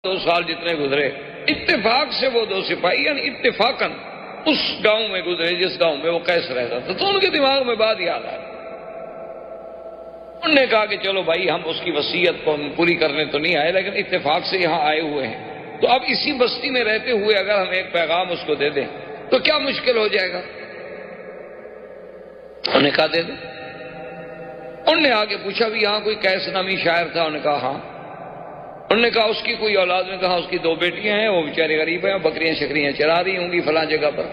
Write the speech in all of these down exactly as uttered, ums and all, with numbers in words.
دو سال جتنے گزرے اتفاق سے وہ دو سپاہی یعنی اتفاقاً اس گاؤں میں گزرے جس گاؤں میں وہ قیس رہتا تھا، تو ان کے دماغ میں بات یاد آئی۔ انہوں نے کہا کہ چلو بھائی ہم اس کی وصیت کو پوری کرنے تو نہیں آئے، لیکن اتفاق سے یہاں آئے ہوئے ہیں، تو اب اسی بستی میں رہتے ہوئے اگر ہم ایک پیغام اس کو دے دیں تو کیا مشکل ہو جائے گا؟ انہوں نے کہا دے دیں۔ انہوں نے آگے پوچھا بھی یہاں کوئی قیس نامی شاعر تھا؟ انہوں نے کہا ہاں۔ انہوں نے کہا اس کی کوئی اولاد؟ نے کہا اس کی دو بیٹیاں ہیں، وہ بیچارے غریب ہیں، بکریاں شکریاں چرا رہی ہوں گی فلاں جگہ پر۔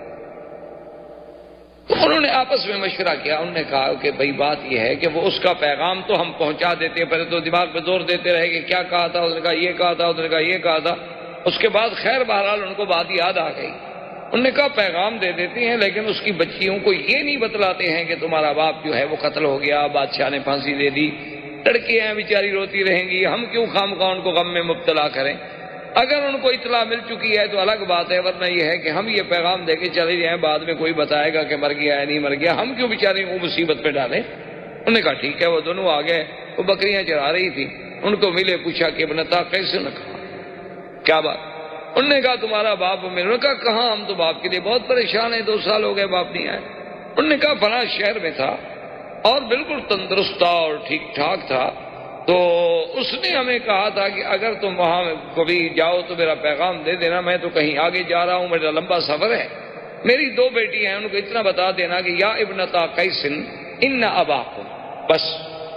تو انہوں نے آپس میں مشورہ کیا، انہوں نے کہا کہ بھئی بات یہ ہے کہ وہ اس کا پیغام تو ہم پہنچا دیتے ہیں، پہلے تو دماغ پہ زور دیتے رہے کہ کیا کہا تھا، انہوں نے کہا یہ کہا تھا، انہوں نے کہا یہ کہا تھا، اس کے بعد خیر بہرحال ان کو بات یاد آ گئی۔ انہوں نے کہا پیغام دے دیتے ہیں لیکن اس کی بچیوں کو یہ نہیں بتلاتے ہیں کہ تمہارا باپ جو ہے وہ قتل ہو گیا، بادشاہ نے پھانسی دے دی، لڑکیاں بیچاری روتی رہیں گی، ہم کیوں خام خواہ ان کو غم میں مبتلا کریں؟ اگر ان کو اطلاع مل چکی ہے تو الگ بات ہے، ورنہ یہ ہے کہ ہم یہ پیغام دے کے چلے جائیں، بعد میں کوئی بتائے گا کہ مر گیا ہے نہیں مر گیا، ہم کیوں بیچارے کو مصیبت پہ ڈالیں؟ انہوں نے کہا ٹھیک ہے۔ وہ دونوں آ گئے، وہ بکریاں چرا رہی تھی، ان کو ملے، پوچھا کہ ابنتا کیسے نہ کہا کیا بات؟ انہوں نے کہا تمہارا باپ میرے نے کہا کہاں، ہم تو باپ کے لیے بہت پریشان ہیں، دو سال ہو گئے باپ نہیں آئے۔ انہوں نے کہا فلاں شہر میں تھا اور بالکل تندرست تھا اور ٹھیک ٹھاک تھا، تو اس نے ہمیں کہا تھا کہ اگر تم وہاں کبھی جاؤ تو میرا پیغام دے دینا، میں تو کہیں آگے جا رہا ہوں، میرا لمبا سفر ہے، میری دو بیٹی ہیں، ان کو اتنا بتا دینا کہ یا ابنتا قیس ان اباکم، بس۔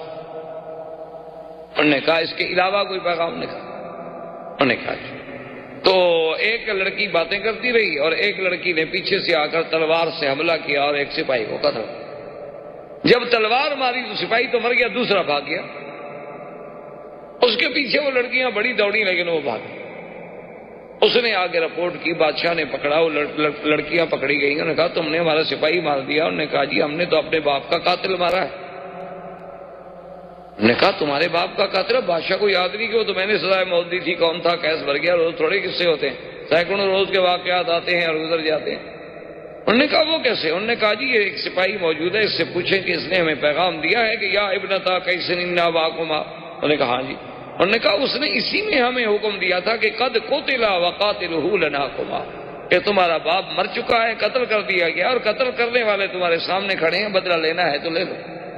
انہوں نے کہا اس کے علاوہ کوئی پیغام؟ نے کہا انہوں نے کہا تو ایک لڑکی باتیں کرتی رہی اور ایک لڑکی نے پیچھے سے آ کر تلوار سے حملہ کیا اور ایک سپاہی کو قتل۔ جب تلوار ماری تو سپاہی تو مر گیا، دوسرا بھاگ گیا، اس کے پیچھے وہ لڑکیاں بڑی دوڑی لیکن وہ بھاگی۔ اس نے آگے رپورٹ کی، بادشاہ نے پکڑا، وہ لڑ, لڑ, لڑکیاں پکڑی گئی۔ انہوں نے کہا تم نے ہمارا سپاہی مار دیا۔ انہوں نے کہا جی ہم نے تو اپنے باپ کا قاتل مارا ہے۔ انہوں نے کہا تمہارے باپ کا قاتل؟ بادشاہ کو یاد نہیں کہ وہ تو میں نے سزائے موت دی تھی، کون تھا؟ قیس بھر گیا۔ روز تھوڑے قصے ہوتے ہیں، سینکڑوں روز کے واقعات آتے ہیں اور گزر جاتے ہیں۔ انہوں نے کہا وہ کیسے؟ انہوں نے کہا جی یہ ایک سپاہی موجود ہے، اس سے پوچھیں کہ اس نے ہمیں پیغام دیا ہے کہ یا ابنتا قیس ان اباکما۔ انہوں نے کہا ہاں جی۔ انہوں نے کہا اس نے اسی میں ہمیں حکم دیا تھا کہ قد قتل وقاتلہ لناکما، کہ تمہارا باپ مر چکا ہے، قتل کر دیا گیا اور قتل کرنے والے تمہارے سامنے کھڑے ہیں، بدلہ لینا ہے تو لے لو۔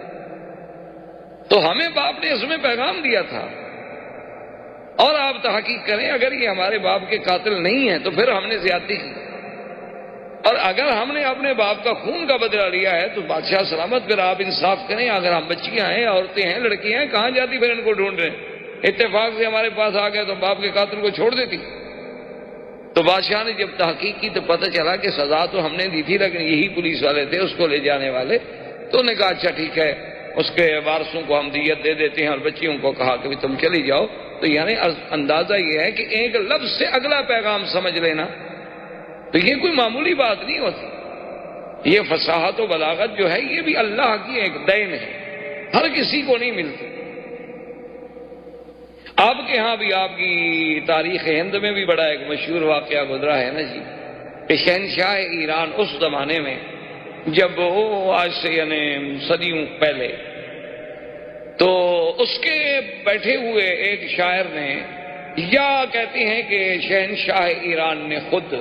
تو ہمیں باپ نے اس میں پیغام دیا تھا، اور آپ تحقیق کریں اگر یہ ہمارے باپ کے قاتل نہیں ہیں تو پھر ہم نے زیادتی کی، اور اگر ہم نے اپنے باپ کا خون کا بدلہ لیا ہے تو بادشاہ سلامت، پھر آپ انصاف کریں۔ اگر ہم بچیاں ہیں، عورتیں ہیں، لڑکیاں ہیں، کہاں جاتی پھر ان کو ڈھونڈ رہے ہیں؟ اتفاق سے ہمارے پاس آ گئے تو باپ کے قاتل کو چھوڑ دیتی۔ تو بادشاہ نے جب تحقیق کی تو پتہ چلا کہ سزا تو ہم نے دی تھی لیکن یہی پولیس والے تھے اس کو لے جانے والے۔ تو انہوں نے کہا اچھا ٹھیک ہے، اس کے وارثوں کو ہم دیت دے دیتے ہیں، اور بچیوں کو کہا کہ تم چلی جاؤ۔ تو یعنی اندازہ یہ ہے کہ ایک لفظ سے اگلا پیغام سمجھ لینا، تو یہ کوئی معمولی بات نہیں ہوتی۔ یہ فصاحت و بلاغت جو ہے یہ بھی اللہ کی ایک دین ہے، ہر کسی کو نہیں ملتی۔ آپ کے ہاں بھی آپ کی تاریخ ہند میں بھی بڑا ایک مشہور واقعہ گزرا ہے نا جی، کہ شہنشاہ ایران اس زمانے میں جب وہ آج سے یعنی صدیوں پہلے، تو اس کے بیٹھے ہوئے ایک شاعر نے، یا کہتے ہیں کہ شہنشاہ ایران نے خود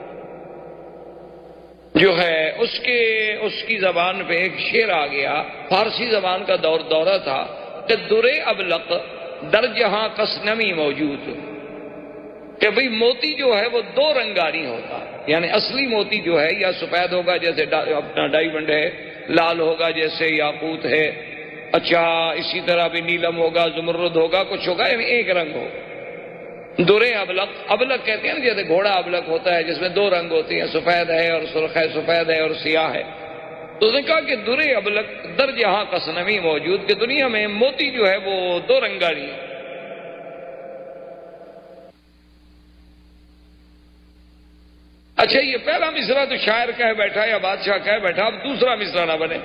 جو ہے اس کے اس کی زبان پہ ایک شعر آ گیا، فارسی زبان کا دور دورہ تھا کہ درے ابلق در جہاں کسنمی موجود، کہ بھئی موتی جو ہے وہ دو رنگاری ہوتا، یعنی اصلی موتی جو ہے یا سفید ہوگا جیسے اپنا ڈائمنڈ ہے، لال ہوگا جیسے یاقوت ہے، اچھا اسی طرح بھی نیلم ہوگا، زمرد ہوگا، کچھ ہوگا، یعنی ایک رنگ ہو۔ درے ابلق، ابلق کہتے ہیں نا جیسے گھوڑا ابلق ہوتا ہے جس میں دو رنگ ہوتے ہیں، سفید ہے اور سرخ ہے، سفید ہے اور سیاہ ہے۔ تو اس نے کہا کہ درے ابلق در جہاں کسنمی موجود، کہ دنیا میں موتی جو ہے وہ دو رنگاری ہے۔ اچھا یہ پہلا مصرع تو شاعر کہہ بیٹھا یا بادشاہ کہہ بیٹھا، اب دوسرا مصرع نہ بنے۔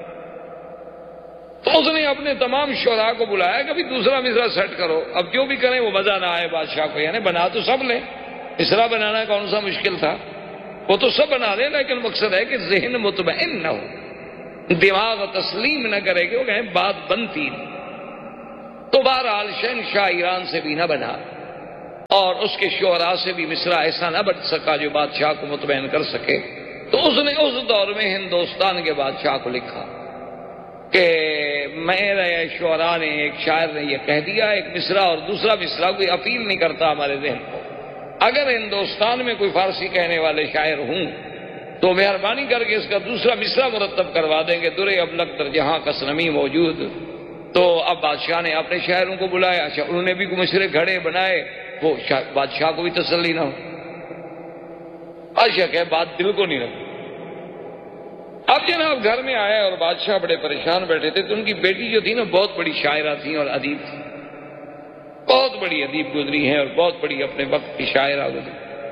تو اس نے اپنے تمام شعراء کو بلایا کہ ابھی دوسرا مصرع سیٹ کرو، اب جو بھی کریں وہ مزہ نہ آئے بادشاہ کو، یعنی بنا تو سب لیں، مصرع بنانا کون سا مشکل تھا، وہ تو سب بنا لیں، لیکن مقصد ہے کہ ذہن مطمئن نہ ہو، دماغ تسلیم نہ کرے کہ وہ کہیں بات بنتی نہیں۔ تو بہرحال شہنشاہ ایران سے بھی نہ بنا۔ اس کے شعراء سے بھی مصرع ایسا نہ بن سکا جو بادشاہ کو مطمئن کر سکے، تو اس نے اس دور میں ہندوستان کے بادشاہ کو لکھا کہ میرے شعراء نے، ایک شاعر نے یہ کہہ دیا، ایک مصرع اور دوسرا مصرع کوئی اپیل نہیں کرتا ہمارے ذہن کو، اگر ہندوستان میں کوئی فارسی کہنے والے شاعر ہوں تو مہربانی کر کے اس کا دوسرا مصرع مرتب کروا دیں گے، درے ابلغ در جہاں کسنمی موجود۔ تو اب بادشاہ نے اپنے شاعروں کو بلایا، اچھا انہوں نے بھی کوئی مصرے گھڑے بنائے، وہ بادشاہ کو بھی تسلی نہ ہو، بادشاہ کہ بات دل کو نہیں لگی۔ اب جناب گھر میں آیا اور بادشاہ بڑے پریشان بیٹھے تھے، تو ان کی بیٹی جو تھی نا بہت بڑی شاعرہ تھی اور ادیب تھی، بہت بڑی ادیب گزری ہیں اور بہت بڑی اپنے وقت کی شاعرہ گزری۔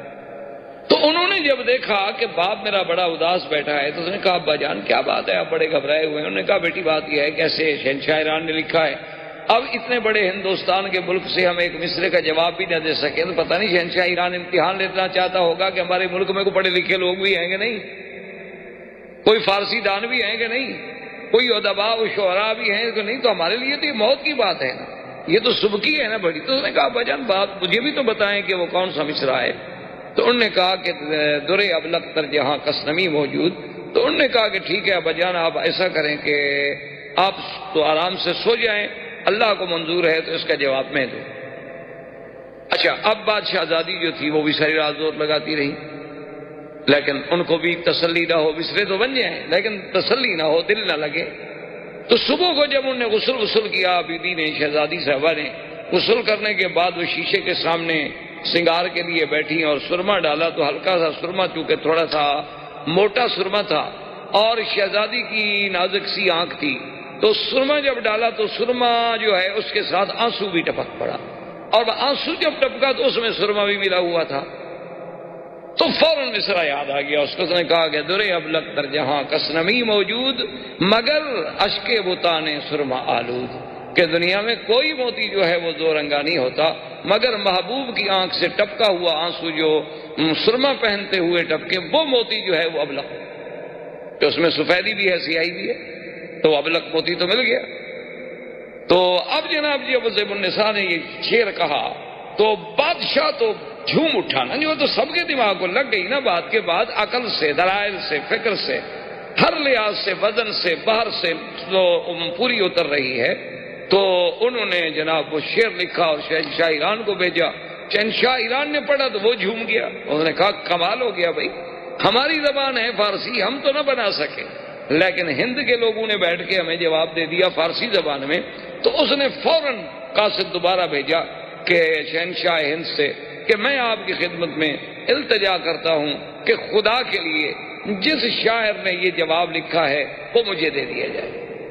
تو انہوں نے جب دیکھا کہ باپ میرا بڑا اداس بیٹھا ہے تو اس نے کہا ابا جان کیا بات ہے، آپ بڑے گھبرائے ہوئے ہیں؟ انہوں نے کہا بیٹی بات یہ ہے کہ ایسے شہنشاہ ایران نے لکھا ہے، اب اتنے بڑے ہندوستان کے ملک سے ہم ایک مصرے کا جواب بھی نہ دے سکے تو پتہ نہیں شہنشاہ ایران امتحان لینا چاہتا ہوگا کہ ہمارے ملک میں کوئی پڑھے لکھے لوگ بھی ہیں کہ نہیں، کوئی فارسی دان بھی ہیں کہ نہیں، کوئی ادباء و شعراء بھی ہیں کہ نہیں، تو ہمارے لیے تو یہ موت کی بات ہے نا، یہ تو صبح کی ہے نا بڑی۔ تو اس نے کہا ابا جان بات مجھے بھی تو بتائیں کہ وہ کون سا مصرع ہے۔ تو انہوں نے کہا کہ درے ابلغ تر جہاں کسنمی موجود۔ تو انہوں نے کہا کہ ٹھیک ہے ابا جان آپ ایسا کریں کہ آپ تو آرام سے سو جائیں، اللہ کو منظور ہے تو اس کا جواب میں دوں۔ اچھا اب بات شہزادی جو تھی وہ بھی ساری رات زور لگاتی رہی، لیکن ان کو بھی تسلی نہ ہو، مصرے تو بن جائیں لیکن تسلی نہ ہو، دل نہ لگے۔ تو صبح کو جب انہوں نے غسل غسل کیا، بی بی نے، شہزادی صاحبہ نے غسل کرنے کے بعد وہ شیشے کے سامنے سنگار کے لیے بیٹھی اور سرما ڈالا، تو ہلکا سا سرما چونکہ تھوڑا سا موٹا سرما تھا اور شہزادی کی نازک سی آنکھ تھی، تو سرما جب ڈالا تو سرما جو ہے اس کے ساتھ آنسو بھی ٹپک پڑا، اور آنسو جب ٹپکا تو اس میں سرما بھی ملا ہوا تھا۔ تو فوراً مصرع یاد آ گیا اس کو، اس نے کہا کہ درے ابلغ در جہاں کسنمی موجود مگر اشک بتانے سرما آلود، کہ دنیا میں کوئی موتی جو ہے وہ دو رنگا نہیں ہوتا مگر محبوب کی آنکھ سے ٹپکا ہوا آنسو جو سرما پہنتے ہوئے ٹپکے، وہ موتی جو ہے وہ ابلغ، کہ اس میں سفیدی بھی ہے سیاہی بھی ہے، تو ابلغ موتی تو مل گیا۔ تو اب جناب جی ابو زیب النساء نے یہ شعر کہا تو بادشاہ تو جھوم اٹھا نا، جو تو سب کے دماغ کو لگ گئی نا بات کے بعد، عقل سے، دلائل سے، فکر سے، ہر لحاظ سے، وزن سے، باہر سے تو پوری اتر رہی ہے۔ تو انہوں نے جناب وہ شعر لکھا اور شہنشاہ ایران کو بھیجا، شہنشاہ ایران نے پڑھا تو وہ جھوم گیا، انہوں نے کہا کمال ہو گیا بھائی، ہماری زبان ہے فارسی، ہم تو نہ بنا سکے لیکن ہند کے لوگوں نے بیٹھ کے ہمیں جواب دے دیا فارسی زبان میں۔ تو اس نے فوراً قاصد دوبارہ بھیجا کہ شہنشاہ ہند سے کہ میں آپ کی خدمت میں التجا کرتا ہوں کہ خدا کے لیے جس شاعر نے یہ جواب لکھا ہے وہ مجھے دے دیا جائے۔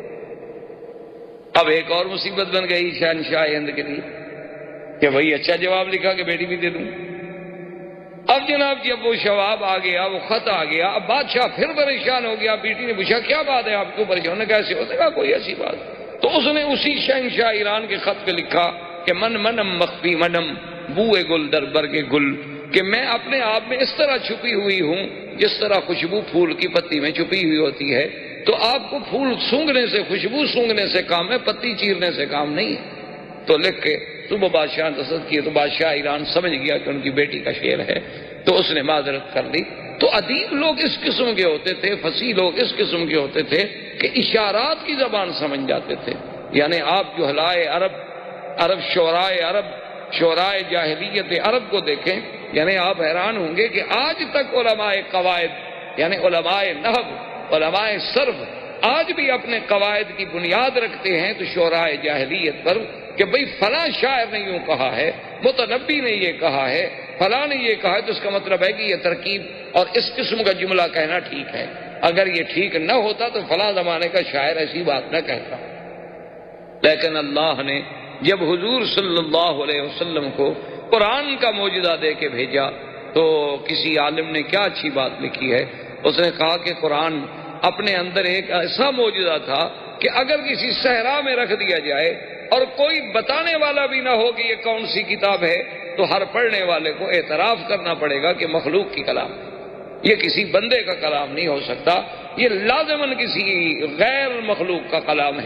اب ایک اور مصیبت بن گئی شہنشاہ ہند کے لیے کہ بھائی اچھا جواب لکھا کہ بیٹی بھی دے دوں۔ اب جناب جب وہ جواب آ گیا، وہ خط آ گیا، اب بادشاہ پھر پریشان ہو گیا۔ بیٹی نے پوچھا کیا بات ہے آپ کو پریشان ہے؟ کیسے ہوتا ہے؟ کوئی ایسی بات۔ تو اس نے اسی شہنشاہ ایران کے خط پہ لکھا کہ من منم مخفی منم بوئے گل در برگ گل، کہ میں اپنے آپ میں اس طرح چھپی ہوئی ہوں جس طرح خوشبو پھول کی پتی میں چھپی ہوئی ہوتی ہے۔ تو آپ کو پھول سونگھنے سے، خوشبو سونگھنے سے کام ہے، پتی چیرنے سے کام نہیں ہے۔ تو لکھ کے صبح بادشاہ نے تصدیق کی، تو بادشاہ ایران سمجھ گیا کہ ان کی بیٹی کا شعر ہے، تو اس نے معذرت کر لی۔ تو ادیب لوگ اس قسم کے ہوتے تھے، فصیح لوگ اس قسم کے ہوتے تھے کہ اشارات کی زبان سمجھ جاتے تھے۔ یعنی آپ جو حلائے عرب، عرب شعرائے عرب، شعرائے جاہلیت عرب کو دیکھیں، یعنی آپ حیران ہوں گے کہ آج تک علماء قواعد، یعنی علماء نحو، علماء صرف آج بھی اپنے قواعد کی بنیاد رکھتے ہیں تو شعرائے جاہلیت پر، کہ بھئی فلاں شاعر نے یوں کہا ہے، متنبی نے یہ کہا ہے، فلاں نے یہ کہا ہے، تو اس کا مطلب ہے کہ یہ ترکیب اور اس قسم کا جملہ کہنا ٹھیک ہے، اگر یہ ٹھیک نہ ہوتا تو فلاں زمانے کا شاعر ایسی بات نہ کہتا۔ لیکن اللہ نے جب حضور صلی اللہ علیہ وسلم کو قرآن کا معجزہ دے کے بھیجا تو کسی عالم نے کیا اچھی بات لکھی ہے، اس نے کہا کہ قرآن اپنے اندر ایک ایسا معجزہ تھا کہ اگر کسی صحرا میں رکھ دیا جائے اور کوئی بتانے والا بھی نہ ہو کہ یہ کون سی کتاب ہے، تو ہر پڑھنے والے کو اعتراف کرنا پڑے گا کہ مخلوق کی کلام، یہ کسی بندے کا کلام نہیں ہو سکتا، یہ لازماً کسی غیر مخلوق کا کلام ہے۔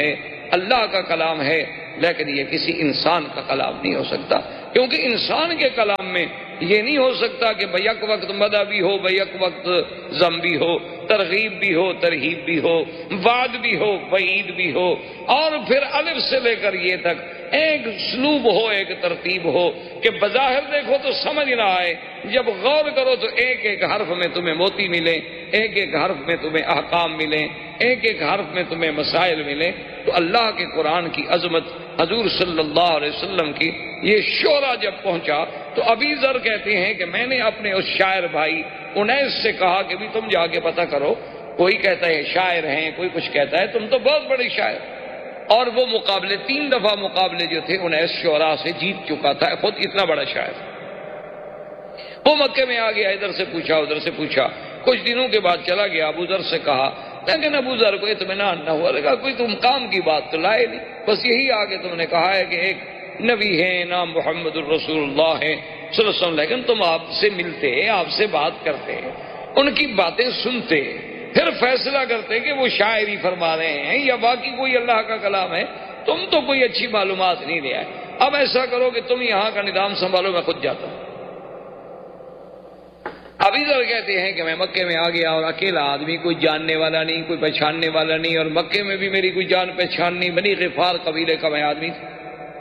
اللہ کا کلام ہے، لیکن یہ کسی انسان کا کلام نہیں ہو سکتا، کیونکہ انسان کے کلام میں یہ نہیں ہو سکتا کہ بیک وقت مدح بھی ہو، بیک وقت ذم بھی ہو، ترغیب بھی ہو، ترہیب بھی ہو، وعد بھی ہو، وعید بھی ہو، اور پھر الف سے لے کر یہ تک ایک اسلوب ہو، ایک ترتیب ہو کہ بظاہر دیکھو تو سمجھ نہ آئے، جب غور کرو تو ایک ایک حرف میں تمہیں موتی ملے، ایک ایک حرف میں تمہیں احکام ملیں، ایک ایک حرف میں تمہیں مسائل ملیں۔ تو اللہ کے قرآن کی عظمت، حضور صلی اللہ علیہ وسلم کی یہ شعرا جب پہنچا تو ابی ذر کہتے ہیں کہ میں نے اپنے اس شاعر بھائی انیس سے کہا کہ بھی تم جا کے پتہ کرو، کوئی کہتا ہے شاعر ہیں، کوئی کچھ کہتا ہے، تم تو بہت بڑے شاعر۔ اور وہ مقابلے تین دفعہ مقابلے جو تھے انیس شعراء سے جیت چکا تھا، خود اتنا بڑا شاعر۔ وہ مکے میں آ گیا، ادھر سے پوچھا ادھر سے پوچھا، کچھ دنوں کے بعد چلا گیا، ابو ذر سے کہا، لیکن ابو ذر کو اطمینان نہ ہوا، لگا کوئی تم کام کی بات تو لائے نہیں، بس یہی آگے تم نے کہا ہے کہ ایک نبی ہے، نام محمد الرسول اللہ ہے صلی اللہ علیہ وسلم، لیکن تم آپ سے ملتے، آپ سے بات کرتے، ان کی باتیں سنتے، پھر فیصلہ کرتے کہ وہ شاعری فرما رہے ہیں یا باقی کوئی اللہ کا کلام ہے، تم تو کوئی اچھی معلومات نہیں لے آئے، اب ایسا کرو کہ تم یہاں کا نظام سنبھالو، میں خود جاتا ہوں۔ ابھی ذر کہتے ہیں کہ میں مکے میں آ گیا اور اکیلا آدمی، کوئی جاننے والا نہیں، کوئی پہچاننے والا نہیں، اور مکے میں بھی میری کوئی جان پہچان نہیں، بنی غفار قبیلے کا میں آدمی تھا،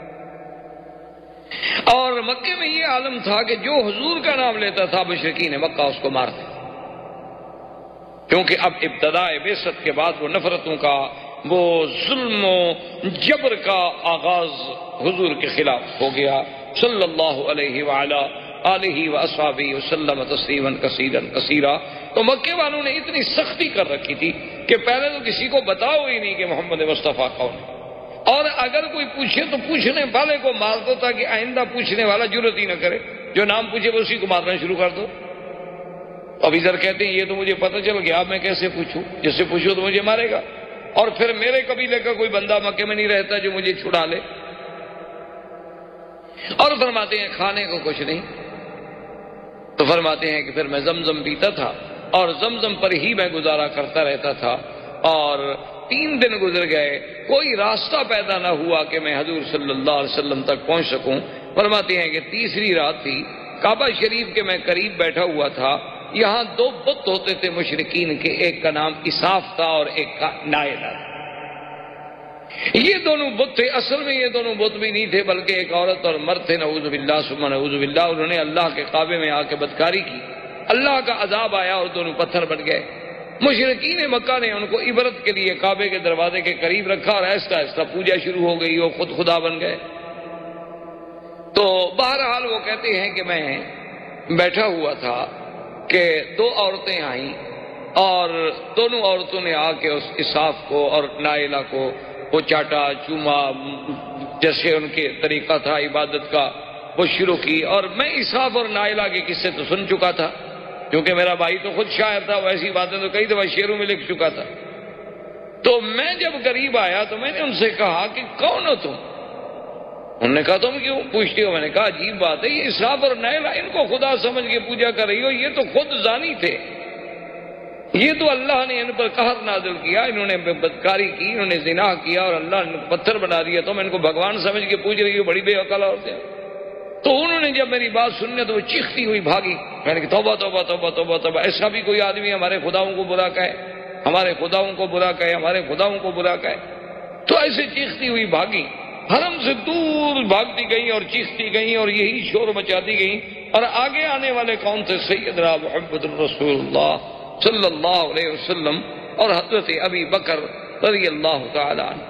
اور مکے میں یہ عالم تھا کہ جو حضور کا نام لیتا تھا مشرکین مکہ اس کو مارتے، کیونکہ اب ابتداء بعثت کے بعد وہ نفرتوں کا، وہ ظلم و جبر کا آغاز حضور کے خلاف ہو گیا صلی اللہ علیہ وعلا آلہ واصحابہ وسلم تسلیما کثیرا کثیرا۔ تو مکے والوں نے اتنی سختی کر رکھی تھی کہ پہلے تو کسی کو بتاؤ ہی نہیں کہ محمد مصطفیٰ کون ہے، اور اگر کوئی پوچھے تو پوچھنے والے کو مار دو تاکہ آئندہ پوچھنے والا جرت ہی نہ کرے، جو نام پوچھے وہ اسی کو مارنا شروع کر دو۔ ابھی ذر کہتے ہیں یہ تو مجھے پتہ چل گیا، اب میں کیسے پوچھوں، جس سے پوچھوں تو مجھے مارے گا، اور پھر میرے قبیلے کا کوئی بندہ مکے میں نہیں رہتا جو مجھے چھڑا لے۔ اور فرماتے ہیں کھانے کو کچھ نہیں، تو فرماتے ہیں کہ پھر میں زمزم پیتا تھا اور زمزم پر ہی میں گزارا کرتا رہتا تھا، اور تین دن گزر گئے، کوئی راستہ پیدا نہ ہوا کہ میں حضور صلی اللہ علیہ وسلم تک پہنچ سکوں۔ فرماتے ہیں کہ تیسری رات تھی، کعبہ شریف کے میں قریب بیٹھا ہوا تھا، یہاں دو بت ہوتے تھے مشرکین کے، ایک کا نام اساف تھا اور ایک کا نائلہ تھا۔ یہ دونوں بت تھے، اصل میں یہ دونوں بت بھی نہیں تھے بلکہ ایک عورت اور مرد تھے، نعوذ باللہ ثم نعوذ باللہ۔ انہوں نے اللہ کے کعبے میں آ کے بدکاری کی، اللہ کا عذاب آیا اور دونوں پتھر بن گئے۔ مشرکین مکہ نے ان کو عبرت کے لیے کعبے کے دروازے کے قریب رکھا اور آہستہ آہستہ پوجا شروع ہو گئی، وہ خود خدا بن گئے۔ تو بہرحال وہ کہتے ہیں کہ میں بیٹھا ہوا تھا کہ دو عورتیں آئیں، اور دونوں عورتوں نے آ کے اس اساف کو اور نائلہ کو وہ چاٹا چوما، جیسے ان کے طریقہ تھا عبادت کا، وہ شروع کی۔ اور میں اساف اور نائلہ کے قصے تو سن چکا تھا، کیونکہ میرا بھائی تو خود شاعر تھا، ویسی باتیں تو کئی دفعہ شعروں میں لکھ چکا تھا۔ تو میں جب قریب آیا تو میں نے ان سے کہا کہ کون ہو تم؟ انہوں نے کہا تم کیوں پوچھتے ہو؟ میں نے کہا عجیب بات ہے، یہ اساف اور نائلہ ان کو خدا سمجھ کے پوجا کر رہی ہو، یہ تو خود زانی تھے، یہ تو اللہ نے ان پر قہر نازل کیا، انہوں نے بدکاری کی، انہوں نے زنا کیا اور اللہ نے پتھر بنا دیا، تم ان کو بھگوان سمجھ کے پوج رہی ہو، بڑی بے عقل عورتیں۔ تو انہوں نے جب میری بات سننے تو وہ چیختی ہوئی بھاگی۔ میں نے کہا توبہ توبہ توبہ توبہ توبہ، ایسا بھی کوئی آدمی ہمارے خداؤں کو برا کہے، ہمارے خداؤں کو برا کہے، ہمارے خداؤں کو برا کہے۔ تو ایسے چیختی ہوئی بھاگی، حرم سے دور بھاگتی گئی اور چیختی گئی اور یہی شور مچاتی گئی۔ اور آگے آنے والے کون تھے؟ سیدنا محمد الرسول اللہ صلی اللہ علیہ وسلم اور حضرت ابی بکر رضی اللہ تعالی عنہ۔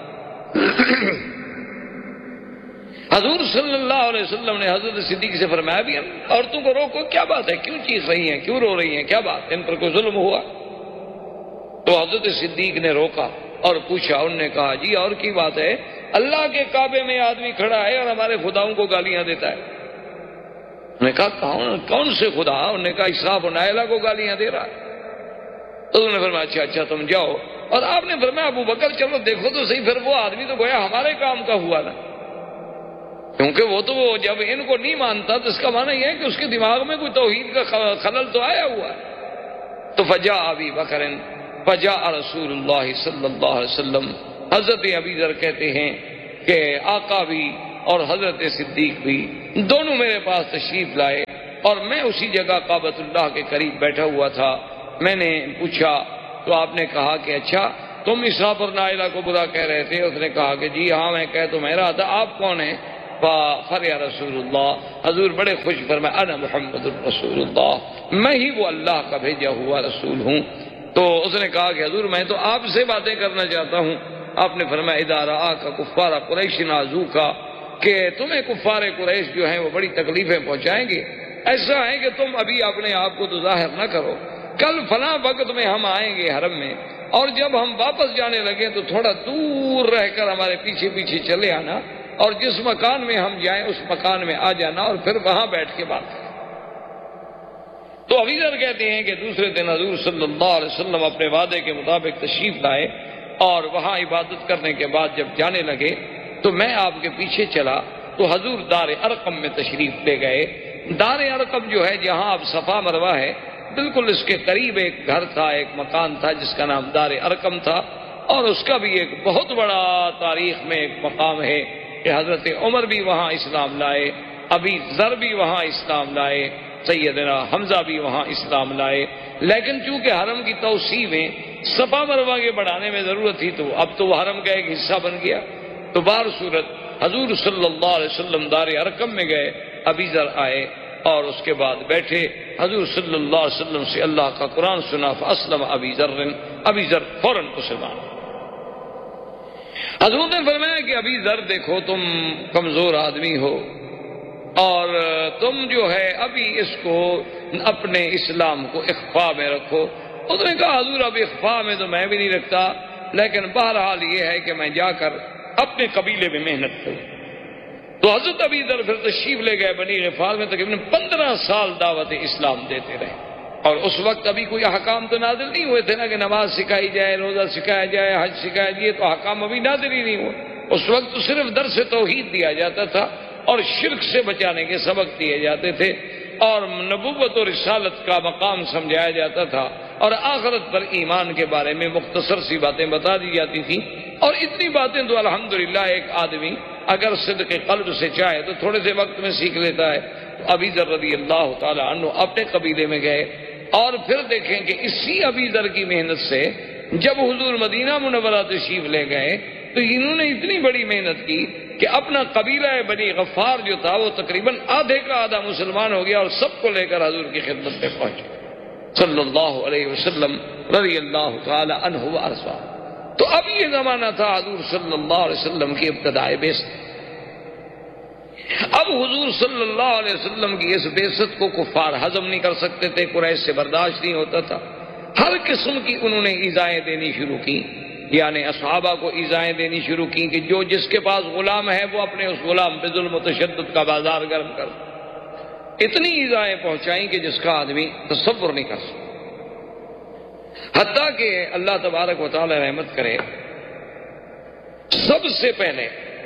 حضور صلی اللہ علیہ وسلم نے حضرت صدیق سے فرمایا بھی عورتوں کو روکو، کیا بات ہے، کیوں چیخ رہی ہیں، کیوں رو رہی ہیں، کیا بات، ان پر کوئی ظلم ہوا؟ تو حضرت صدیق نے روکا اور پوچھا، انہوں نے کہا جی اور کی بات ہے، اللہ کے کعبے میں آدمی کھڑا ہے اور ہمارے خداؤں کو گالیاں دیتا ہے۔ انہوں نے کہا کون کون سے خدا؟ انہوں نے کہا اسراف و نائلہ کو گالیاں دے رہا ہے۔ تو انہوں نے فرمایا اچھا اچھا تم جاؤ، اور آپ نے فرمایا ابو بکر چلو دیکھو تو صحیح، پھر وہ آدمی تو گویا ہمارے کام کا ہوا نا، کیونکہ وہ تو جب ان کو نہیں مانتا تو اس کا معنی یہ ہے کہ اس کے دماغ میں کوئی توحید کا خلل تو آیا ہوا ہے۔ تو فجاء ابی بکر فجاء رسول اللہ صلی اللہ علیہ وسلم حضرت ابی ذر کہتے ہیں کہ آقا بھی اور حضرت صدیق بھی دونوں میرے پاس تشریف لائے اور میں اسی جگہ کعبۃ اللہ کے قریب بیٹھا ہوا تھا. میں نے پوچھا تو آپ نے کہا کہ اچھا تم اسحاق پر نائلہ کو برا کہہ رہے تھے. اس نے کہا کہ جی ہاں میں کہہ تو میں رہا تھا, آپ کون ہیں؟ فَفَرِحَ رسول اللہ, حضور بڑے خوش فرمائے انا محمد الرسول اللہ, میں ہی وہ اللہ کا بھیجا ہوا رسول ہوں. تو اس نے کہا کہ حضور میں تو آپ سے باتیں کرنا چاہتا ہوں. آپ نے فرمایا اذا رآک کفار قریش نازوک, کہ تمہیں کفار قریش جو ہیں وہ بڑی تکلیفیں پہنچائیں گے. ایسا ہے کہ تم ابھی اپنے آپ کو تو ظاہر نہ کرو, کل فلاں وقت میں ہم آئیں گے حرم میں, اور جب ہم واپس جانے لگے تو تھوڑا دور رہ کر ہمارے پیچھے پیچھے چلے آنا, اور جس مکان میں ہم جائیں اس مکان میں آ جانا, اور پھر وہاں بیٹھ کے بات کریں. تو ابی ذر کہتے ہیں کہ دوسرے دن حضور صلی اللہ علیہ وسلم اپنے وعدے کے مطابق تشریف لائے, اور وہاں عبادت کرنے کے بعد جب جانے لگے تو میں آپ کے پیچھے چلا تو حضور دار ارقم میں تشریف لے گئے. دار ارقم جو ہے جہاں اب صفا مروہ ہے بالکل اس کے قریب ایک گھر تھا, ایک مکان تھا جس کا نام دار ارقم تھا, اور اس کا بھی ایک بہت بڑا تاریخ میں ایک مقام ہے کہ حضرت عمر بھی وہاں اسلام لائے, ابی ذر بھی وہاں اسلام لائے, سیدنا حمزہ بھی وہاں اسلام لائے. لیکن چونکہ حرم کی توسیع میں صفا مروہ کے بڑھانے میں ضرورت تھی تو اب تو وہ حرم کا ایک حصہ بن گیا. تو بہر صورت حضور صلی اللہ علیہ وسلم دار ارقم میں گئے, ابی ذر آئے اور اس کے بعد بیٹھے, حضور صلی اللہ علیہ وسلم سے اللہ کا قرآن سنا. فاسلم ابی ذر, ابی ذر فوراً مسلمان. حضرت نے فرمایا کہ ابی ذر دیکھو تم کمزور آدمی ہو اور تم جو ہے ابھی اس کو اپنے اسلام کو اخفاء میں رکھو. اس نے کہا حضور اب اخفاء میں تو میں بھی نہیں رکھتا, لیکن بہرحال یہ ہے کہ میں جا کر اپنے قبیلے میں محنت کروں. تو حضرت ابی ذر پھر تشریف لے گئے بنی غفار میں, تقریباً پندرہ سال دعوت اسلام دیتے رہے. اور اس وقت ابھی کوئی احکام تو نازل نہیں ہوئے تھے نا کہ نماز سکھائی جائے, روزہ سکھایا جائے, حج سکھایا جائے, تو احکام ابھی نازل ہی نہیں ہوئے. اس وقت تو صرف درس توحید دیا جاتا تھا اور شرک سے بچانے کے سبق دیے جاتے تھے, اور نبوت اور رسالت کا مقام سمجھایا جاتا تھا, اور آخرت پر ایمان کے بارے میں مختصر سی باتیں بتا دی جاتی تھیں. اور اتنی باتیں تو الحمدللہ ایک آدمی اگر صدق قلب سے چاہے تو تھوڑے سے وقت میں سیکھ لیتا ہے. تو ابی ذر رضی اللہ تعالی عنہ اپنے قبیلے میں گئے, اور پھر دیکھیں کہ اسی ابی ذر کی محنت سے جب حضور مدینہ منورہ تشریف لے گئے تو انہوں نے اتنی بڑی محنت کی کہ اپنا قبیلہ بنی غفار جو تھا وہ تقریباً آدھے کا آدھا مسلمان ہو گیا, اور سب کو لے کر حضور کی خدمت میں پہنچے صلی اللہ علیہ وسلم رضی اللہ تعالی عنہ وارضاہ. تو اب یہ زمانہ تھا حضور صلی اللہ علیہ وسلم کی ابتدائے بعثت. اب حضور صلی اللہ علیہ وسلم کی اس بعثت کو کفار ہضم نہیں کر سکتے تھے, قریش سے برداشت نہیں ہوتا تھا. ہر قسم کی انہوں نے ایذائیں دینی شروع کی, یعنی اصحابہ کو ایذائیں دینی شروع کی کہ جو جس کے پاس غلام ہے وہ اپنے اس غلام پہ ظلم و تشدد کا بازار گرم کر. اتنی ایذائیں پہنچائیں کہ جس کا آدمی تصور نہیں کر سکتا. حتیٰ کہ اللہ تبارک و تعالی رحمت کرے, سب سے پہلے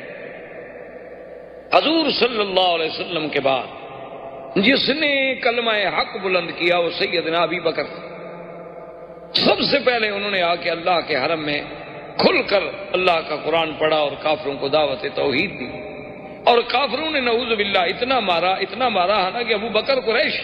حضور صلی اللہ علیہ وسلم کے بعد جس نے کلمہ حق بلند کیا وہ سیدنا ابی بکر. سب سے پہلے انہوں نے آ کے اللہ کے حرم میں کھل کر اللہ کا قرآن پڑھا اور کافروں کو دعوت توحید دی. اور کافروں نے نعوذ باللہ اتنا مارا اتنا مارا ہے نا کہ ابو بکر قریش,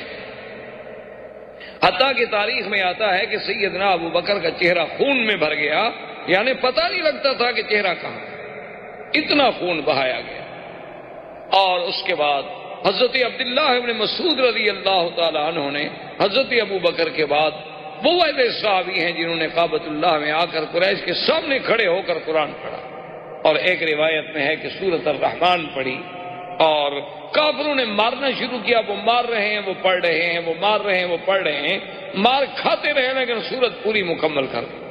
حتیٰ کہ تاریخ میں آتا ہے کہ سیدنا ابو بکر کا چہرہ خون میں بھر گیا, یعنی پتہ نہیں لگتا تھا کہ چہرہ کہاں, اتنا خون بہایا گیا. اور اس کے بعد حضرت عبداللہ ابن مسعود رضی اللہ تعالی عنہ نے حضرت ابو بکر کے بعد وہ ایسے صحابی ہیں جنہوں نے کعبۃ اللہ میں آ کر قریش کے سامنے کھڑے ہو کر قرآن پڑھا. اور ایک روایت میں ہے کہ سورۃ الرحمن پڑھی, اور کافروں نے مارنا شروع کیا. وہ مار رہے ہیں وہ پڑھ رہے ہیں, وہ مار رہے ہیں وہ پڑھ رہے ہیں, مار کھاتے رہے لیکن سورت پوری مکمل کر دی.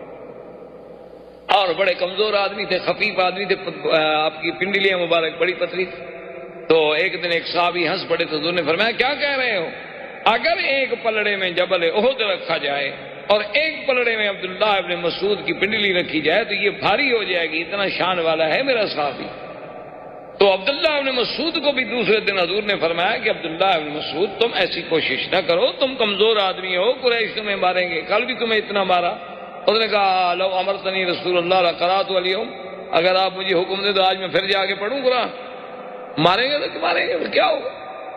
اور بڑے کمزور آدمی تھے, خفیف آدمی تھے, آپ کی پنڈلیاں مبارک بڑی پتلی تھی. تو ایک دن ایک صحابی ہنس پڑے تو حضور نے فرمایا کیا کہہ رہے ہو, اگر ایک پلڑے میں جبل احد رکھا جائے اور ایک پلڑے میں عبداللہ ابن مسعود کی پنڈلی رکھی جائے تو یہ بھاری ہو جائے گی, اتنا شان والا ہے میرا صحابی. تو عبداللہ ابن مسعود کو بھی دوسرے دن حضور نے فرمایا کہ عبداللہ ابن مسعود تم ایسی کوشش نہ کرو, تم کمزور آدمی ہو, قریش تمہیں ماریں گے, کل بھی تمہیں اتنا مارا. اس نے کہا لو امرتنی رسول اللہ لقرأت اليوم، اگر آپ مجھے حکم دے تو آج میں پھر جا کے پڑھوں قرآن۔ ماریں گے تو ماریں گے، کیا ہوگا؟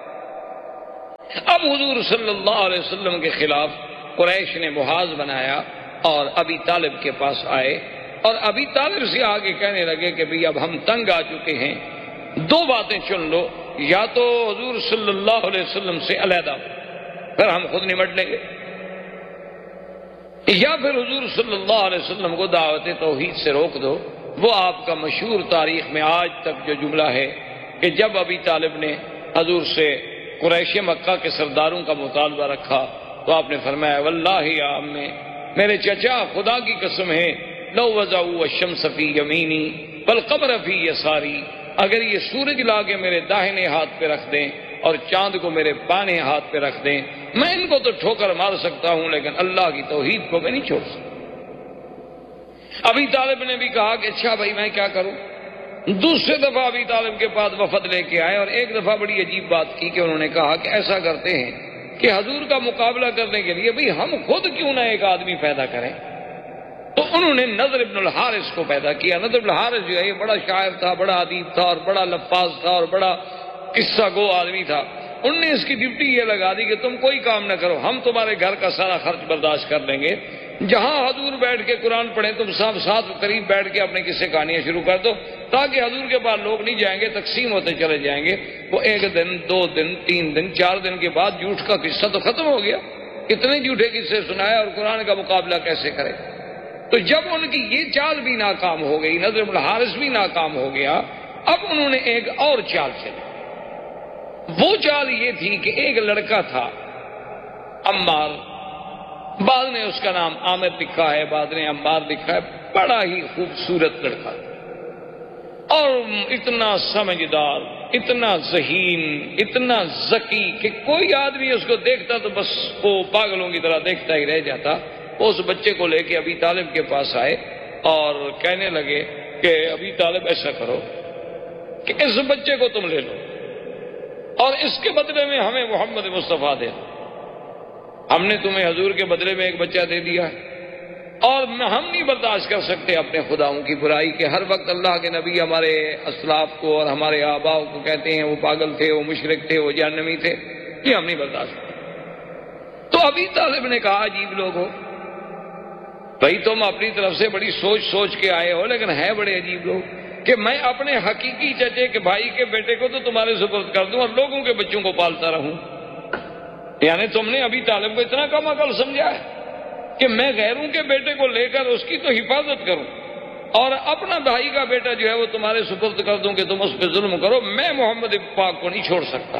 اب حضور صلی اللہ علیہ وسلم کے خلاف قریش نے محاذ بنایا اور ابی طالب کے پاس آئے اور ابی طالب سے آگے کہنے لگے کہ بھئی اب ہم تنگ آ چکے ہیں، دو باتیں چن لو، یا تو حضور صلی اللہ علیہ وسلم سے علیحدہ پھر ہم خود نمٹ لیں گے، یا پھر حضور صلی اللہ علیہ وسلم کو دعوت توحید سے روک دو۔ وہ آپ کا مشہور تاریخ میں آج تک جو جملہ ہے کہ جب ابی طالب نے حضور سے قریش مکہ کے سرداروں کا مطالبہ رکھا تو آپ نے فرمایا واللہ یا امی، میرے چچا خدا کی قسم ہے، لو وضعوا الشمس فی یمینی والقمر فی یساری، اگر یہ سورج لا کے میرے داہنے ہاتھ پہ رکھ دیں اور چاند کو میرے بائیں ہاتھ پہ رکھ دیں، میں ان کو تو ٹھوکر مار سکتا ہوں لیکن اللہ کی توحید کو میں نہیں چھوڑ سکتا۔ ابی طالب نے بھی کہا کہ اچھا بھائی میں کیا کروں؟ دوسرے دفعہ ابی طالب کے پاس وفد لے کے آئے اور ایک دفعہ بڑی عجیب بات کی کہ انہوں نے کہا کہ ایسا کرتے ہیں کہ حضور کا مقابلہ کرنے کے لیے بھئی ہم خود کیوں نہ ایک آدمی پیدا کریں۔ تو انہوں نے نضر ابن الحارث کو پیدا کیا۔ نضر ابن الحارث جو ہے یہ بڑا شاعر تھا، بڑا ادیب تھا اور بڑا لفاظ تھا اور بڑا قصہ گو آدمی تھا۔ انہوں نے اس کی ڈیوٹی یہ لگا دی کہ تم کوئی کام نہ کرو، ہم تمہارے گھر کا سارا خرچ برداشت کر لیں گے، جہاں حضور بیٹھ کے قرآن پڑھیں تم سب ساتھ قریب بیٹھ کے اپنے قصے کہانیاں شروع کر دو، تاکہ حضور کے پاس لوگ نہیں جائیں گے، تقسیم ہوتے چلے جائیں گے۔ وہ ایک دن، دو دن، تین دن، چار دن کے بعد جھوٹ کا قصہ تو ختم ہو گیا، کتنے جھوٹے قصے سنائے اور قرآن کا مقابلہ کیسے کرے۔ تو جب ان کی یہ چال بھی ناکام ہو گئی، نضر بن الحارث بھی ناکام ہو گیا، اب انہوں نے ایک اور چال چلی۔ وہ چال یہ تھی کہ ایک لڑکا تھا عمار، بعض نے اس کا نام عامر لکھا ہے، بعض نے عمار لکھا ہے، بڑا ہی خوبصورت لڑکا اور اتنا سمجھدار، اتنا ذہین، اتنا ذکی کہ کوئی آدمی اس کو دیکھتا تو بس وہ پاگلوں کی طرح دیکھتا ہی رہ جاتا۔ اس بچے کو لے کے ابی طالب کے پاس آئے اور کہنے لگے کہ ابی طالب ایسا کرو کہ اس بچے کو تم لے لو اور اس کے بدلے میں ہمیں محمد مصطفیٰ دے دو، ہم نے تمہیں حضور کے بدلے میں ایک بچہ دے دیا ہے اور ہم نہیں برداشت کر سکتے اپنے خداؤں کی برائی کہ ہر وقت اللہ کے نبی ہمارے اسلاف کو اور ہمارے آباؤں کو کہتے ہیں وہ پاگل تھے، وہ مشرک تھے، وہ جہنمی تھے، یہ ہم نہیں برداشت کرتے۔ تو ابی طالب نے کہا عجیب لوگ ہو بھائی، تم اپنی طرف سے بڑی سوچ سوچ کے آئے ہو لیکن ہے بڑے عجیب لوگ کہ میں اپنے حقیقی چچے کے بھائی کے بیٹے کو تو تمہارے سپرد کر دوں اور لوگوں کے بچوں کو پالتا رہوں۔ یعنی تم نے ابی طالب کو اتنا کم عقل سمجھا ہے کہ میں غیروں کے بیٹے کو لے کر اس کی تو حفاظت کروں اور اپنا بھائی کا بیٹا جو ہے وہ تمہارے سپرد کر دوں کہ تم اس پہ ظلم کرو، میں محمد پاک کو نہیں چھوڑ سکتا۔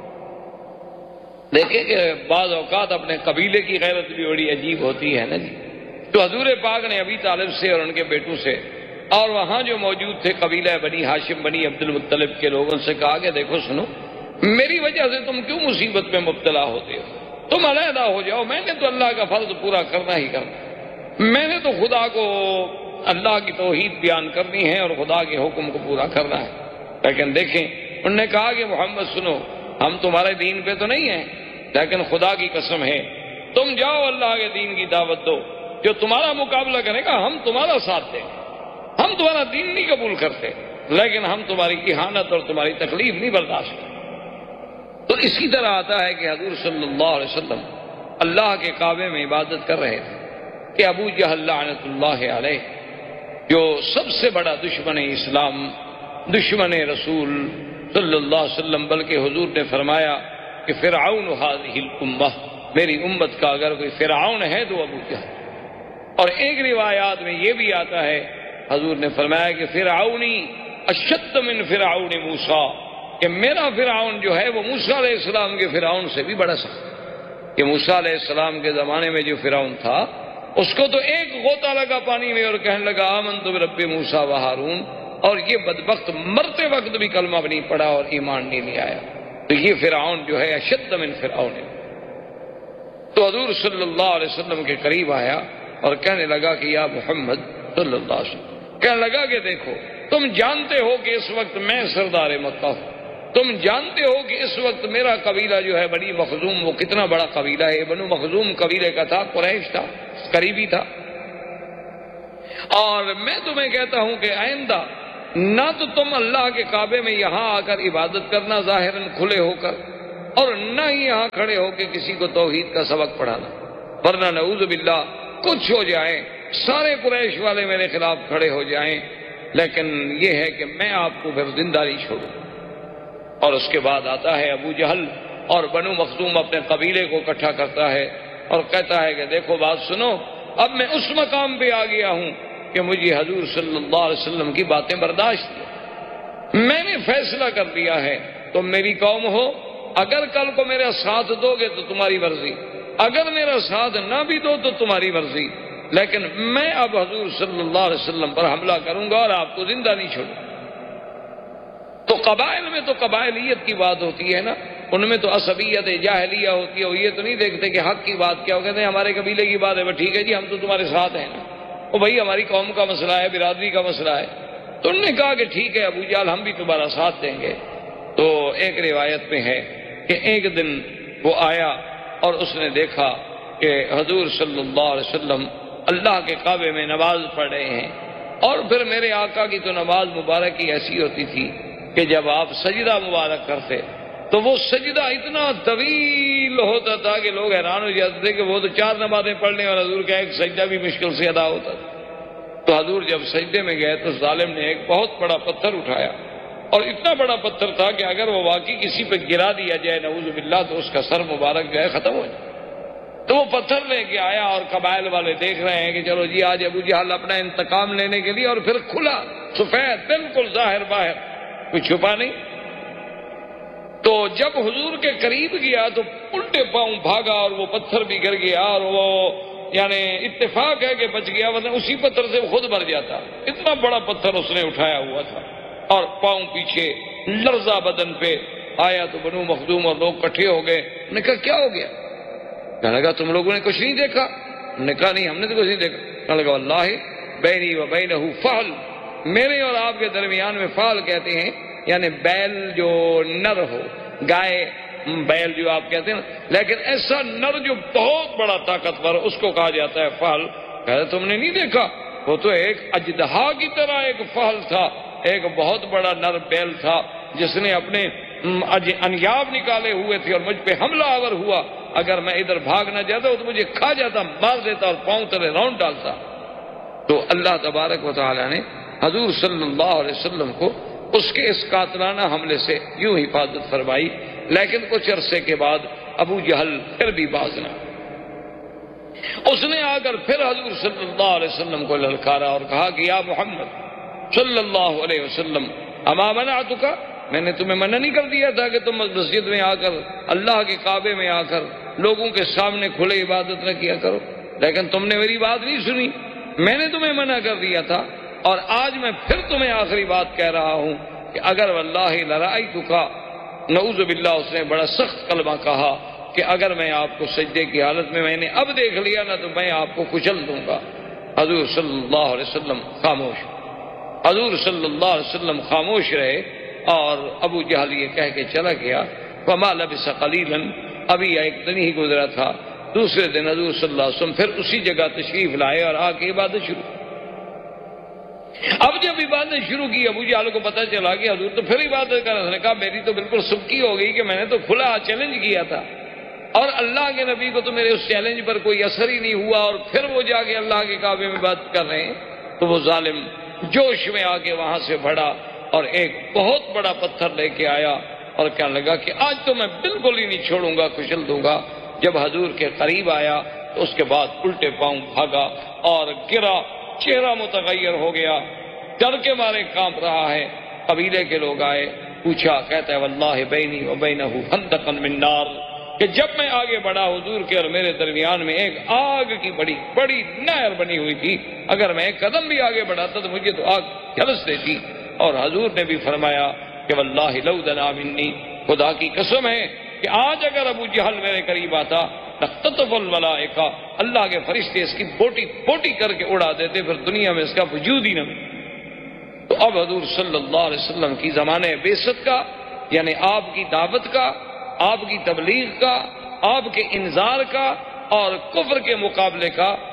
دیکھیں کہ بعض اوقات اپنے قبیلے کی غیرت بھی بڑی عجیب ہوتی ہے نا جی۔ تو حضور پاک نے ابی طالب سے اور ان کے بیٹوں سے اور وہاں جو موجود تھے قبیلہ بنی ہاشم بنی عبد المطلب کے لوگوں سے کہا کہ دیکھو سنو، میری وجہ سے تم کیوں مصیبت میں مبتلا ہوتے ہو؟ تم علیحدہ ہو جاؤ، میں نے تو اللہ کا فرض پورا کرنا ہی کرنا، میں نے تو خدا کو اللہ کی توحید بیان کرنی ہے اور خدا کے حکم کو پورا کرنا ہے۔ لیکن دیکھیں انہوں نے کہا کہ محمد سنو، ہم تمہارے دین پہ تو نہیں ہیں لیکن خدا کی قسم ہے تم جاؤ اللہ کے دین کی دعوت دو، جو تمہارا مقابلہ کرے گا ہم تمہارا ساتھ دیں، ہم تمہارا دین نہیں قبول کرتے لیکن ہم تمہاری اہانت اور تمہاری تکلیف نہیں برداشت کرتے۔ تو اسی طرح آتا ہے کہ حضور صلی اللہ علیہ وسلم اللہ کے کعبے میں عبادت کر رہے تھے کہ ابو جہل لعنت اللہ علیہ، جو سب سے بڑا دشمن اسلام، دشمن رسول صلی اللہ علیہ وسلم، بلکہ حضور نے فرمایا کہ فرعون هذه الامہ، میری امت کا اگر کوئی فرعون ہے تو ابو جہل۔ اور ایک روایات میں یہ بھی آتا ہے حضور نے فرمایا کہ فرعونی اشد من فرعون موسیٰ، کہ میرا فرعون جو ہے وہ موسیٰ علیہ السلام کے فرعون سے بھی بڑا سخت، کہ موسیٰ علیہ السلام کے زمانے میں جو فرعون تھا اس کو تو ایک غوطہ لگا پانی میں اور کہنے لگا آمنت برب موسیٰ و ہارون، اور یہ بدبخت مرتے وقت بھی کلمہ بھی نہیں پڑھا اور ایمان نہیں لے آیا۔ تو یہ فرعون جو ہے اشد من فرعون ہے۔ تو حضور صلی اللہ علیہ وسلم کے قریب آیا اور کہنے لگا کہ یا محمد صلی اللہ علیہ وسلم، کہنے لگا کہ دیکھو تم جانتے ہو کہ اس وقت میں سردار مکہ ہوں، تم جانتے ہو کہ اس وقت میرا قبیلہ جو ہے بنی مخزوم، وہ کتنا بڑا قبیلہ ہے، بنو مخزوم قبیلے کا تھا، قریش تھا، قریبی تھا، اور میں تمہیں کہتا ہوں کہ آئندہ نہ تو تم اللہ کے کعبے میں یہاں آ کر عبادت کرنا ظاہراً کھلے ہو کر، اور نہ ہی یہاں کھڑے ہو کے کسی کو توحید کا سبق پڑھانا، ورنہ نعوذ باللہ کچھ ہو جائے، سارے قریش والے میرے خلاف کھڑے ہو جائیں، لیکن یہ ہے کہ میں آپ کو پھر زندہ نہیں چھوڑوں۔ اور اس کے بعد آتا ہے ابو جہل اور بنو مخزوم اپنے قبیلے کو اکٹھا کرتا ہے اور کہتا ہے کہ دیکھو بات سنو، اب میں اس مقام پہ آ گیا ہوں کہ مجھے حضور صلی اللہ علیہ وسلم کی باتیں برداشت ہیں، میں نے فیصلہ کر دیا ہے، تم میری قوم ہو، اگر کل کو میرا ساتھ دو گے تو تمہاری مرضی، اگر میرا ساتھ نہ بھی دو تو تمہاری مرضی، لیکن میں اب حضور صلی اللہ علیہ وسلم پر حملہ کروں گا اور آپ کو زندہ نہیں چھوڑوں۔ تو قبائل میں تو قبائلیت کی بات ہوتی ہے نا، ان میں تو عصبیت جاہلیہ ہوتی ہے، وہ یہ تو نہیں دیکھتے کہ حق کی بات کیا، وہ کہتے ہیں ہمارے قبیلے کی بات ہے، وہ ٹھیک ہے جی ہم تو تمہارے ساتھ ہیں نا، وہ بھائی ہماری قوم کا مسئلہ ہے، برادری کا مسئلہ ہے۔ تو انہوں نے کہا کہ ٹھیک ہے ابو جہل ہم بھی تمہارا ساتھ دیں گے۔ تو ایک روایت میں ہے کہ ایک دن وہ آیا اور اس نے دیکھا کہ حضور صلی اللہ علیہ وسلم اللہ کے کعبے میں نماز پڑھ رہے ہیں، اور پھر میرے آقا کی تو نماز مبارک کی ایسی ہوتی تھی کہ جب آپ سجدہ مبارک کرتے تو وہ سجدہ اتنا طویل ہوتا تھا کہ لوگ حیران ہو جاتے تھے کہ وہ تو چار نمازیں پڑھنے اور حضور کا ایک سجدہ بھی مشکل سے ادا ہوتا تھا۔ تو حضور جب سجدے میں گئے تو ظالم نے ایک بہت بڑا پتھر اٹھایا، اور اتنا بڑا پتھر تھا کہ اگر وہ واقعی کسی پہ گرا دیا جائے نعوذ باللہ تو اس کا سر مبارک جو ہے ختم ہو جائے۔ تو وہ پتھر لے کے آیا اور قبائل والے دیکھ رہے ہیں کہ چلو جی آج ابو جہل اپنا انتقام لینے کے لیے، اور پھر کھلا سفید بالکل ظاہر باہر، کوئی چھپا نہیں۔ تو جب حضور کے قریب گیا تو الٹے پاؤں بھاگا اور وہ پتھر بھی گر گیا، اور وہ یعنی اتفاق ہے کہ بچ گیا، ورنہ اسی پتھر سے خود مر جاتا، اتنا بڑا پتھر اس نے اٹھایا ہوا تھا۔ اور پاؤں پیچھے لرزہ بدن پہ آیا تو بنو مخزوم اور لوگ کٹھے ہو گئے۔ نے کہا کیا ہو گیا؟ کہنے لگا تم لوگوں نے کچھ نہیں دیکھا؟ نے کہا نہیں ہم نے تو کچھ نہیں دیکھا۔ کہنے لگا واللہ بینی و بینہ فحل، میرے اور آپ کے درمیان میں فحل کہتے ہیں یعنی بیل جو نر ہو، گائے بیل جو آپ کہتے ہیں، لیکن ایسا نر جو بہت بڑا طاقتور اس کو کہا جاتا ہے فحل۔ کہتے تم نے نہیں دیکھا؟ وہ تو ایک اژدہا کی طرح ایک فحل تھا، ایک بہت بڑا نر بیل تھا جس نے اپنے انیاب نکالے ہوئے تھے اور مجھ پہ حملہ آور ہوا، اگر میں ادھر بھاگ نہ جاتا تو مجھے کھا جاتا، مار دیتا اور پاؤں تلے راؤنڈ ڈالتا۔ تو اللہ تبارک و تعالی نے حضور صلی اللہ علیہ وسلم کو اس کے اس قاتلانہ حملے سے یوں حفاظت فرمائی، لیکن کچھ عرصے کے بعد ابو جہل پھر بھی باز نہ، اس نے آ کر پھر حضور صلی اللہ علیہ وسلم کو للکارا اور کہا کہ یا محمد صلی اللہ علیہ وسلم اما منعتک، میں نے تمہیں منع نہیں کر دیا تھا کہ تم مسجد میں آ کر اللہ کے کعبے میں آ کر لوگوں کے سامنے کھلے عبادت نہ کیا کرو، لیکن تم نے میری بات نہیں سنی، میں نے تمہیں منع کر دیا تھا، اور آج میں پھر تمہیں آخری بات کہہ رہا ہوں کہ اگر واللہ لرأیتک، نعوذ باللہ اس نے بڑا سخت کلمہ کہا کہ اگر میں آپ کو سجدے کی حالت میں میں نے اب دیکھ لیا نہ تو میں آپ کو کچل دوں گا۔ حضور صلی اللہ علیہ وسلم خاموش، حضور صلی اللہ علیہ وسلم خاموش رہے، اور ابو جہل یہ کہہ کے چلا گیا۔ فما لبث قلیلا، ابھی ایک دن ہی گزرا تھا، دوسرے دن حضور صلی اللہ علیہ وسلم پھر اسی جگہ تشریف لائے اور آ کے عبادت شروع۔ اب جب عبادت شروع کی ابو جہل کو پتہ چلا کہ حضور تو پھر عبادت کر رہے، اس نے کہا میری تو بالکل سبکی ہو گئی کہ میں نے تو کھلا چیلنج کیا تھا اور اللہ کے نبی کو تو میرے اس چیلنج پر کوئی اثر ہی نہیں ہوا، اور پھر وہ جا کے اللہ کے کعبے میں عبادت کر رہے ہیں۔ تو وہ ظالم جوش میں آ کے وہاں سے بڑھا اور ایک بہت بڑا پتھر لے کے آیا اور کہنے لگا کہ آج تو میں بالکل ہی نہیں چھوڑوں گا، کچل دوں گا۔ جب حضور کے قریب آیا تو اس کے بعد الٹے پاؤں بھاگا اور گرا، چہرہ متغیر ہو گیا، ڈر کے مارے کانپ رہا ہے۔ قبیلے کے لوگ آئے، پوچھا، کہتا ہے واللہ بینی و بینہ خندقا من نار، کہ جب میں آگے بڑھا حضور کے اور میرے درمیان میں ایک آگ کی بڑی بڑی نہر بنی ہوئی تھی، اگر میں ایک قدم بھی آگے بڑھاتا تو مجھے تو آگ جلس دیتی۔ اور حضور نے بھی فرمایا کہ واللہ لو دنا منی، خدا کی قسم ہے کہ آج اگر ابو جہل میرے قریب آتا لقتطف الملائکہ، اللہ کے فرشتے اس کی بوٹی بوٹی کر کے اڑا دیتے، پھر دنیا میں اس کا وجود ہی نہ ملتا۔ تو اب حضور صلی اللہ علیہ وسلم کی زمانے بعثت کا، یعنی آپ کی دعوت کا، آپ کی تبلیغ کا، آپ کے انذار کا اور کفر کے مقابلے کا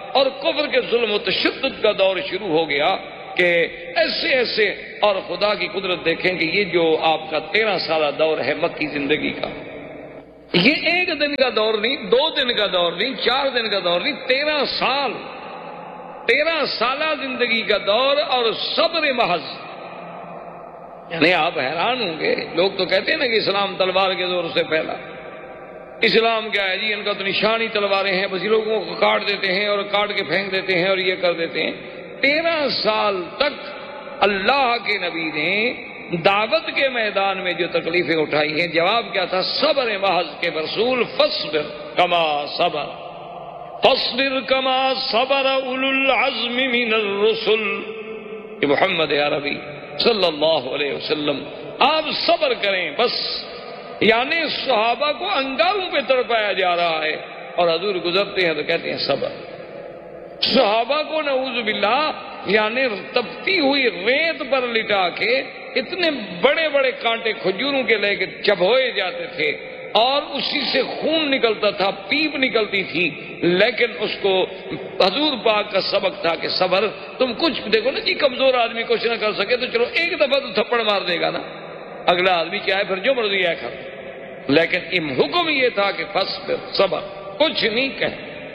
اور کفر کے ظلم و تشدد کا دور شروع ہو گیا کہ ایسے ایسے، اور خدا کی قدرت دیکھیں کہ یہ جو آپ کا تیرہ سالہ دور ہے مکی زندگی کا، یہ ایک دن کا دور نہیں، دو دن کا دور نہیں، چار دن کا دور نہیں، تیرہ سال، تیرہ سالہ زندگی کا دور اور صبر محض. یعنی آپ حیران ہوں گے، لوگ تو کہتے ہیں نا کہ اسلام تلوار کے زور سے پھیلا. اسلام کیا ہے جی، ان کا تو نشانی تلواریں ہیں، بس یہ لوگوں کو کاٹ دیتے ہیں اور کاٹ کے پھینک دیتے ہیں اور یہ کر دیتے ہیں. تیرہ سال تک اللہ کے نبی نے دعوت کے میدان میں جو تکلیفیں اٹھائی ہیں، جواب کیا تھا؟ صبر محض کے رسول فاصبر کما صبر فاصبر کما صبر اولو العزم من الرسل. کہ محمد عربی صلی اللہ علیہ وسلم آپ صبر کریں بس. یعنی صحابہ کو انگاروں پہ تڑپایا جا رہا ہے اور حضور گزرتے ہیں تو کہتے ہیں صبر. صحابہ کو نعوذ باللہ یعنی تپتی ہوئی ریت پر لٹا کے اتنے بڑے بڑے کانٹے کھجوروں کے لے کے چبھوئے جاتے تھے اور اسی سے خون نکلتا تھا، پیپ نکلتی تھی، لیکن اس کو حضور پاک کا سبق تھا کہ صبر. تم کچھ دیکھو نا جی، کمزور آدمی کچھ نہ کر سکے تو چلو ایک دفعہ تو تھپڑ مار دے گا نا، اگلا آدمی چاہے پھر جو مرضی ہے کر. لیکن ام حکم یہ تھا کہ فاصبر صبر، کچھ نہیں کہ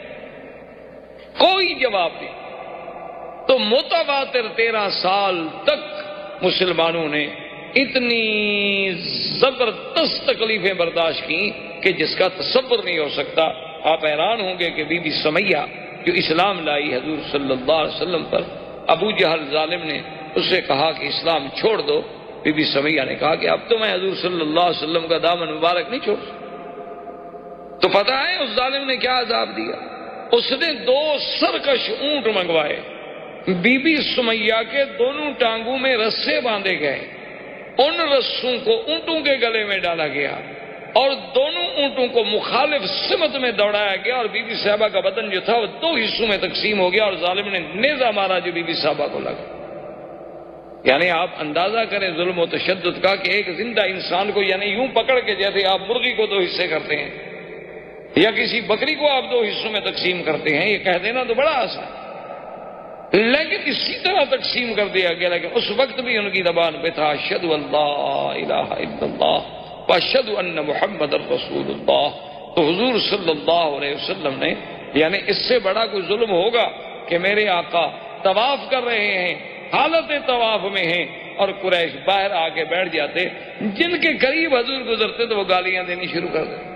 کوئی جواب نہیں. تو متواتر تیرہ سال تک مسلمانوں نے اتنی زبردست تکلیفیں برداشت کی کہ جس کا تصور نہیں ہو سکتا. آپ حیران ہوں گے کہ بی بی سمیہ جو اسلام لائی حضور صلی اللہ علیہ وسلم پر، ابو جہل ظالم نے اس سے کہا کہ اسلام چھوڑ دو. بی بی سمیہ نے کہا کہ اب تو میں حضور صلی اللہ علیہ وسلم کا دامن مبارک نہیں چھوڑ. تو پتہ ہے اس ظالم نے کیا عذاب دیا؟ اس نے دو سرکش اونٹ منگوائے، بی بی سمیہ کے دونوں ٹانگوں میں رسے باندھے گئے، ان رسوں کو اونٹوں کے گلے میں ڈالا گیا اور دونوں اونٹوں کو مخالف سمت میں دوڑایا گیا اور بی بی صاحبہ کا بدن جو تھا وہ دو حصوں میں تقسیم ہو گیا اور ظالم نے نیزہ مارا جو بی بی صاحبہ کو لگا. یعنی آپ اندازہ کریں ظلم و تشدد کا کہ ایک زندہ انسان کو یعنی یوں پکڑ کے جیسے آپ مرغی کو دو حصے کرتے ہیں یا کسی بکری کو آپ دو حصوں میں تقسیم کرتے ہیں، یہ کہہ دینا تو بڑا آسان، لیکن اسی طرح تقسیم کر دیا گیا. لیکن اس وقت بھی ان کی زبان پہ تھا اشہد ان لا الہ الا اللہ واشہد ان محمد رسول اللہ. تو حضور صلی اللہ علیہ وسلم نے یعنی اس سے بڑا کوئی ظلم ہوگا کہ میرے آقا طواف کر رہے ہیں، حالت طواف میں ہیں اور قریش باہر آ کے بیٹھ جاتے، جن کے قریب حضور گزرتے تو وہ گالیاں دینی شروع کر دیتے،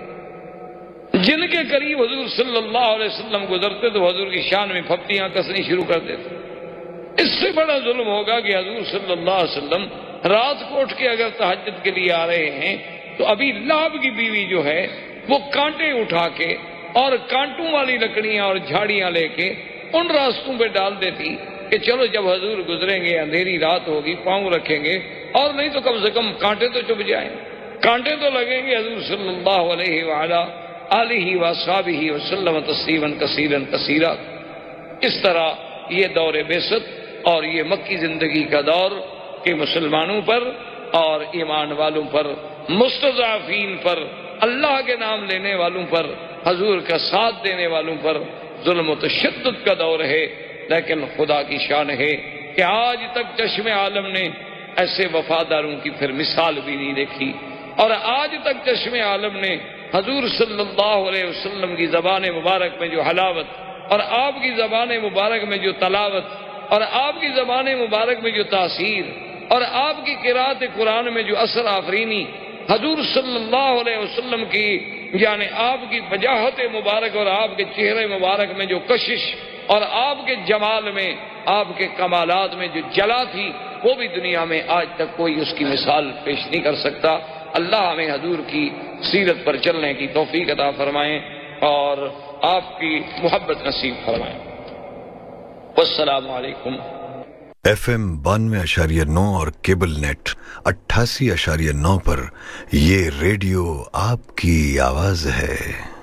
جن کے قریب حضور صلی اللہ علیہ وسلم گزرتے تو حضور کی شان میں پھپتیاں کسنی شروع کر دیتے. اس سے بڑا ظلم ہوگا کہ حضور صلی اللہ علیہ وسلم رات کو اٹھ کے اگر تہجد کے لیے آ رہے ہیں تو ابھی لہب کی بیوی جو ہے وہ کانٹے اٹھا کے اور کانٹوں والی لکڑیاں اور جھاڑیاں لے کے ان راستوں پہ ڈال دیتی کہ چلو جب حضور گزریں گے اندھیری رات ہوگی پاؤں رکھیں گے اور نہیں تو کم سے کم کانٹے تو چبھ جائیں، کانٹے تو لگیں گے. حضور صلی اللہ علیہ وآلہ آلہ واصحابہ وسلم تسلیما کثیرا کثیرا. اس طرح یہ دور بعثت اور یہ مکی زندگی کا دور کہ مسلمانوں پر اور ایمان والوں پر، مستضعفین پر، اللہ کے نام لینے والوں پر، حضور کا ساتھ دینے والوں پر ظلم و تشدد کا دور ہے. لیکن خدا کی شان ہے کہ آج تک چشم عالم نے ایسے وفاداروں کی پھر مثال بھی نہیں دیکھی، اور آج تک چشم عالم نے حضور صلی اللہ علیہ وسلم کی زبان مبارک میں جو حلاوت اور آپ کی زبان مبارک میں جو تلاوت اور آپ کی زبان مبارک میں جو تاثیر اور آپ کی قرات قرآن میں جو اثر آفرینی، حضور صلی اللہ علیہ وسلم کی یعنی آپ کی وجاہت مبارک اور آپ کے چہرے مبارک میں جو کشش اور آپ کے جمال میں، آپ کے کمالات میں جو جلا تھی، وہ بھی دنیا میں آج تک کوئی اس کی مثال پیش نہیں کر سکتا. اللہ ہمیں حضور کی سیرت پر چلنے کی توفیق عطا فرمائیں اور آپ کی محبت نصیب فرمائیں. والسلام علیکم. ایف ایم بانوے اشاریہ نو اور کیبل نیٹ اٹھاسی اشاریہ نو پر یہ ریڈیو آپ کی آواز ہے.